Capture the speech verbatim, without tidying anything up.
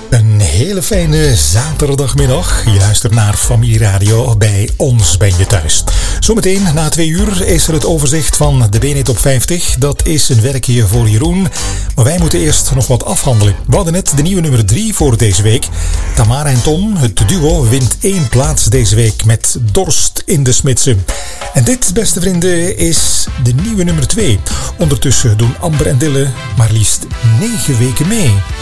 Een hele fijne zaterdagmiddag. Je luistert naar Familieradio. Bij ons ben je thuis. Zometeen na twee uur is er het overzicht van de B N E Top vijftig. Dat is een werkje voor Jeroen. Maar wij moeten eerst nog wat afhandelen. We hadden net de nieuwe nummer drie voor deze week. Tamara en Tom, het duo, wint één plaats deze week met Dorst in de Smidse. En dit, beste vrienden, is de nieuwe nummer twee. Ondertussen doen Amber en Dille maar liefst negen weken mee.